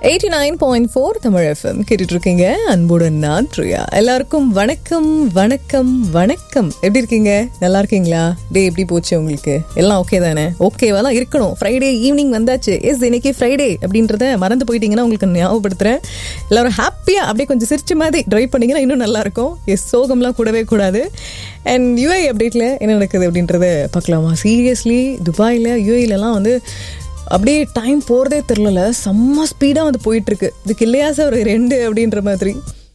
89.4 Tamil FM கேட்டுட்டு இருக்கீங்க. அன்புடன் நான் பிரியா. எல்லாருக்கும் வணக்கம் வணக்கம் வணக்கம். எப்படி இருக்கீங்க? நல்லா இருக்கீங்களா? டே எப்படி போச்சு உங்களுக்கு? எல்லாம் ஓகே தானே? ஓகேவா தான் இருக்கணும். ஃப்ரைடே ஈவினிங் வந்தாச்சு. இன்னைக்கு ஃப்ரைடே அப்படின்றத மறந்து போயிட்டீங்கன்னா உங்களுக்கு ஞாபகப்படுத்துறேன். எல்லாரும் ஹாப்பியா அப்படியே கொஞ்சம் சிரிச்ச மாதிரி ட்ரைவ் பண்ணீங்கன்னா இன்னும் நல்லா இருக்கும். சோகம்லாம் கூடவே கூடாது. அண்ட் யூஏ அப்டேட்ல என்ன நடக்குது அப்படின்றத பார்க்கலாமா? சீரியஸ்லி துபாயில் யூஏலாம் வந்து அப்படியே டைம் போகிறதே தெரில, செம்ம ஸ்பீடாக வந்து போயிட்டுருக்கு. இதுக்கு இல்லையா சார் ஒரு 2 அப்படின்ற மாதிரி.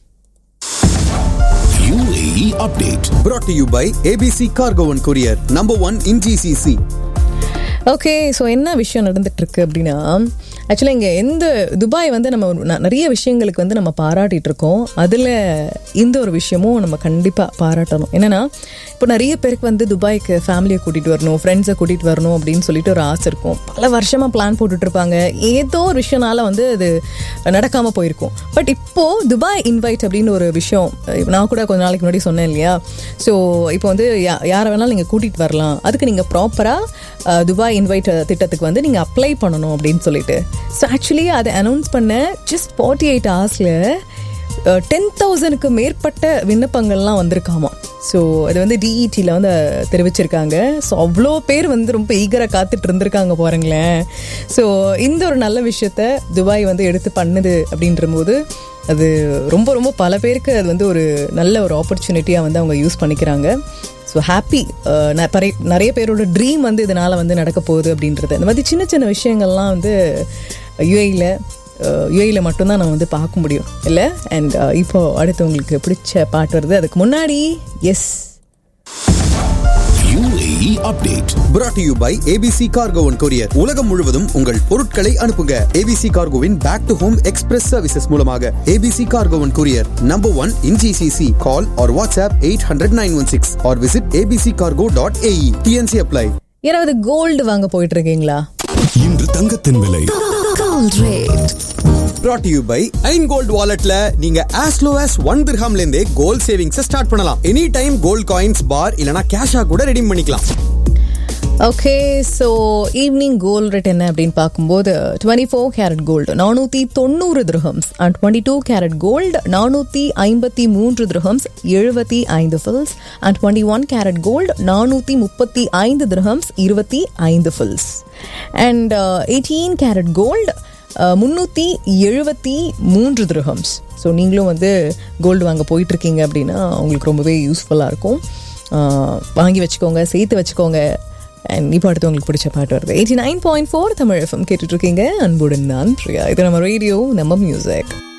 UAE update brought to you by ABC Cargo and Courier, number 1 in GCC. Okay, so என்ன விஷயம் நடந்துட்டுருக்கு அப்படின்னா, ஆக்சுவலாக இங்கே துபாய் வந்து நம்ம நிறைய விஷயங்களுக்கு வந்து நம்ம பாராட்டிகிட்டு இருக்கோம். அதில் இந்த ஒரு விஷயமும் நம்ம கண்டிப்பாக பாராட்டணும். என்னென்னா, இப்போ நிறைய பேருக்கு வந்து துபாய்க்கு ஃபேமிலியை கூட்டிகிட்டு வரணும், ஃப்ரெண்ட்ஸை கூட்டிகிட்டு வரணும் அப்படின்னு சொல்லிட்டு ஒரு ஆசை இருக்கும். பல வருஷமாக பிளான் போட்டுட்ருப்பாங்க. ஏதோ ஒரு விஷயனால வந்து அது நடக்காமல் போயிருக்கும். பட் இப்போது துபாய் இன்வைட் அப்படின்னு ஒரு விஷயம் நான் கூட கொஞ்ச நாளைக்கு முன்னாடி சொன்னேன் இல்லையா? ஸோ இப்போ வந்து யாரை வேணாலும் நீங்கள் கூட்டிகிட்டு வரலாம். அதுக்கு நீங்கள் ப்ராப்பராக துபாய் இன்வைட் திட்டத்துக்கு வந்து நீங்கள் அப்ளை பண்ணணும் அப்படின்னு சொல்லிட்டு. ஸோ ஆக்சுவலி அதை அனௌன்ஸ் பண்ண ஜஸ்ட் 48 ஹவர்ஸில் 10,000க்கு மேற்பட்ட விண்ணப்பங்கள்லாம் வந்திருக்காமா. ஸோ அது வந்து டிஇடியில் வந்து தெரிவிச்சிருக்காங்க. ஸோ அவ்வளோ பேர் வந்து ரொம்ப ஈகராக காத்துட்டு இருந்திருக்காங்க பாருங்களேன். ஸோ இந்த ஒரு நல்ல விஷயத்த துபாய் வந்து எடுத்து பண்ணுது அப்படின்ற போது அது ரொம்ப ரொம்ப பல பேருக்கு அது வந்து ஒரு நல்ல ஒரு ஆப்பர்ச்சுனிட்டியாக வந்து அவங்க யூஸ் பண்ணிக்கிறாங்க. So happy. நிறைய பேரோட ட்ரீம் வந்து இதனால் வந்து நடக்க போகுது அப்படின்றது. இந்த மாதிரி சின்ன சின்ன விஷயங்கள்லாம் வந்து யூஏயில் மட்டும்தான் நம்ம வந்து பார்க்க முடியும் இல்லை? அண்ட் இப்போ அடுத்து உங்களுக்கு பிடிச்ச பாட்டு வருது. அதுக்கு முன்னாடி UAE update brought to you by ABC Cargo and Courier. உலகம் முழுவதும் உங்கள் பொருட்களை அனுப்புங்க. ABC Cargoவின் back to home express services மூலமாக. ABC Cargo and Courier, number 1 in GCC. Call or WhatsApp 800-916 or visit abccargo.ae. TNC apply. யாராவது gold வாங்க போயிட்டு இருக்கீங்களா? இன்று தங்கத்தின் விலை brought to you by Ain Gold Walletல நீங்க as low as 1 dirhamல இருந்தே கோல்ட் சேவிங்ஸ் ஸ்டார்ட் பண்ணலாம். எனி டைம் கோல்ட் காயின்ஸ் பார் இல்லனா கேஷா கூட ரெடீம் பண்ணிக்கலாம். Okay, so evening gold rate என்ன அப்படின்னு பார்க்கும்போது 24 carat gold 490 dirhams and 22 carat gold 453 dirhams 75 fils and 21 carat gold 435 dirhams 25 fils and 18 carat gold 373 dirhams. So நீங்களும் வந்து gold வாங்க போயிட்டுருக்கீங்க அப்படின்னா உங்களுக்கு ரொம்பவே யூஸ்ஃபுல்லாக இருக்கும். வாங்கி வச்சுக்கோங்க, சேர்த்து வச்சுக்கோங்க. அண்ட் இப்போ அடுத்து உங்களுக்கு பிடிச்ச பாட்டு வருது. 89.4 தமிழ் FM கேட்டுட்ருக்கீங்க. அன்புடன் நான் பிரியா. இது நம்ம ரேடியோ, நம்ம மியூசிக்.